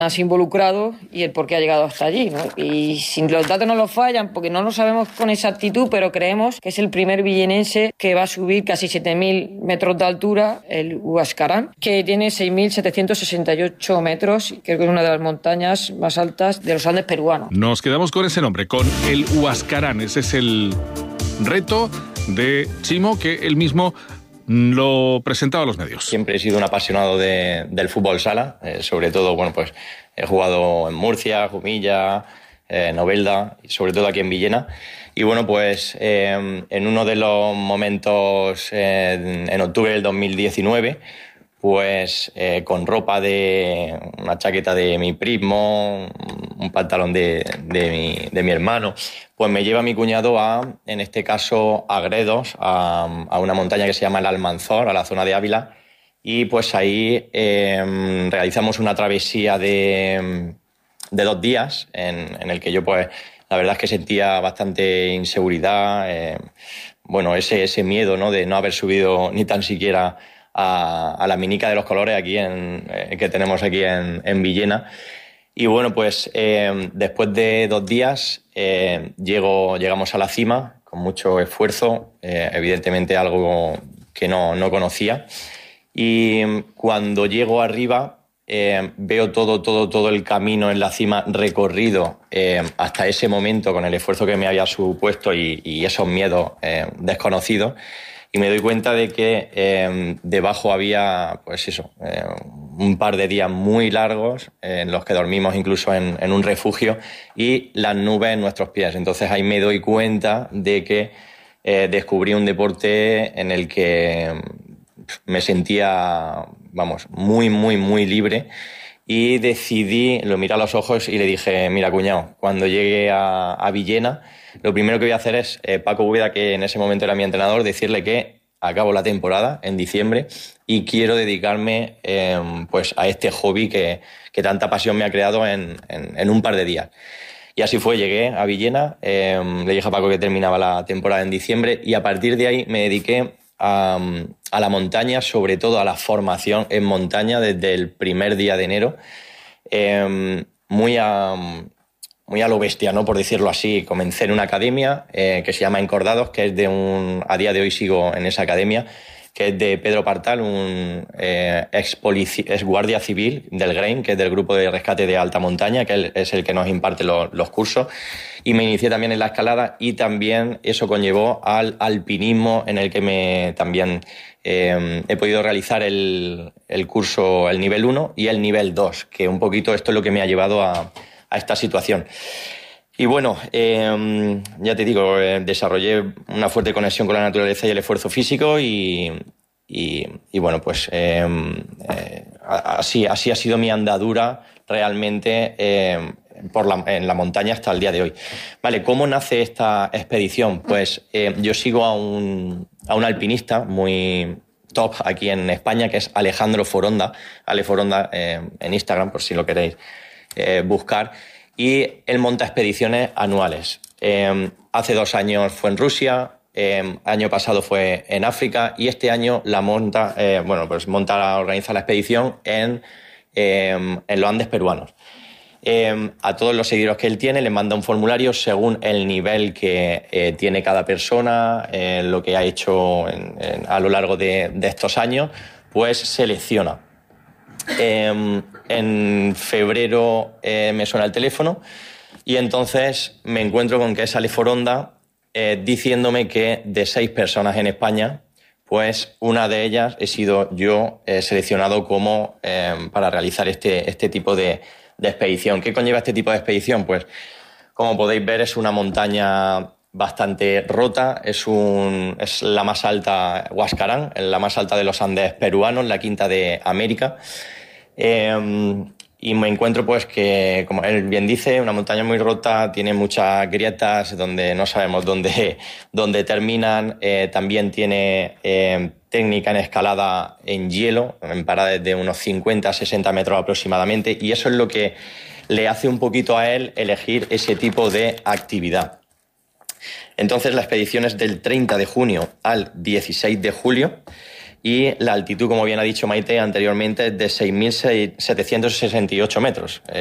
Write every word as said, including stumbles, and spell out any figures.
has involucrado y el por qué ha llegado hasta allí, ¿no? Y si los datos no los fallan, porque no lo sabemos con exactitud, pero creemos que es el primer villenense que va a subir casi siete mil metros de altura, el Huascarán, que tiene seis mil setecientos sesenta y ocho metros, creo que es una de las montañas más altas de los Andes peruanos. Nos quedamos con ese nombre, con el Huascarán. Ese es el reto de Chimo, que él mismo lo presentaba a los medios. Siempre he sido un apasionado de, del fútbol sala, eh, sobre todo, bueno, pues he jugado en Murcia, Jumilla, eh, Novelda, y sobre todo aquí en Villena. Y bueno, pues eh, en uno de los momentos, eh, en, en octubre del dos mil diecinueve, pues eh, con ropa de una chaqueta de mi primo, un pantalón de, de, mi, de mi hermano, pues me lleva mi cuñado a, en este caso, a Gredos, a, a una montaña que se llama el Almanzor, a la zona de Ávila, y pues ahí eh, realizamos una travesía de, de dos días en, en el que yo, pues, la verdad es que sentía bastante inseguridad, eh, bueno, ese, ese miedo, ¿no?, de no haber subido ni tan siquiera A, a la Minica de los Colores aquí en, eh, que tenemos aquí en, en Villena. Y bueno, pues eh, después de dos días eh, llego, llegamos a la cima con mucho esfuerzo, eh, evidentemente algo que no, no conocía. Y cuando llego arriba eh, veo todo, todo, todo el camino en la cima recorrido eh, hasta ese momento con el esfuerzo que me había supuesto y, y esos miedos eh, desconocidos. Y me doy cuenta de que eh, debajo había, pues eso, eh, un par de días muy largos eh, en los que dormimos incluso en, en un refugio y las nubes en nuestros pies. Entonces ahí me doy cuenta de que eh, descubrí un deporte en el que me sentía, vamos, muy, muy, muy libre. Y decidí, lo miré a los ojos y le dije, mira, cuñado, cuando llegue a, a Villena, lo primero que voy a hacer es, eh, Paco Úbeda, que en ese momento era mi entrenador, decirle que acabo la temporada en diciembre y quiero dedicarme eh, pues a este hobby que, que tanta pasión me ha creado en, en, en un par de días. Y así fue, llegué a Villena, eh, le dije a Paco que terminaba la temporada en diciembre y a partir de ahí me dediqué a, a la montaña, sobre todo a la formación en montaña desde el primer día de enero, eh, muy a... muy a lo bestia, ¿no?, por decirlo así. Comencé en una academia eh, que se llama Encordados, que es de un... A día de hoy sigo en esa academia, que es de Pedro Partal, un eh, ex, polici, ex guardia civil del Grain, que es del grupo de rescate de alta montaña, que él es el que nos imparte los, los cursos. Y me inicié también en la escalada y también eso conllevó al alpinismo, en el que me también eh, he podido realizar el, el curso, el nivel uno y el nivel dos, que un poquito esto es lo que me ha llevado a... a esta situación. Y bueno, eh, ya te digo, eh, desarrollé una fuerte conexión con la naturaleza y el esfuerzo físico y, y, y bueno, pues eh, eh, así, así ha sido mi andadura realmente eh, por la, en la montaña hasta el día de hoy. Vale, ¿cómo nace esta expedición? Pues eh, yo sigo a un, a un alpinista muy top aquí en España, que es Alejandro Foronda, Ale Foronda eh, en Instagram, por si lo queréis Eh, buscar, y él monta expediciones anuales. Eh, hace dos años fue en Rusia, eh, año pasado fue en África y este año la monta, eh, bueno, pues monta, organiza la expedición en, eh, en los Andes peruanos. Eh, a todos los seguidores que él tiene les manda un formulario según el nivel que eh, tiene cada persona, eh, lo que ha hecho en, en, a lo largo de, de estos años, pues selecciona. Eh, en febrero eh, me suena el teléfono y entonces me encuentro con que es Ale Foronda eh, diciéndome que de seis personas en España, pues una de ellas he sido yo eh, seleccionado como eh, para realizar este, este tipo de, de expedición. ¿Qué conlleva este tipo de expedición? Pues como podéis ver es una montaña bastante rota, es, un, es la más alta, Huascarán, la más alta de los Andes peruanos, la quinta de América. Eh, y me encuentro pues que, como él bien dice, una montaña muy rota, tiene muchas grietas donde no sabemos dónde, dónde terminan, eh, también tiene eh, técnica en escalada en hielo, en paradas de unos cincuenta a sesenta metros aproximadamente, y eso es lo que le hace un poquito a él elegir ese tipo de actividad. Entonces la expedición es del treinta de junio al dieciséis de julio y la altitud, como bien ha dicho Maite anteriormente, es de seis mil setecientos sesenta y ocho metros.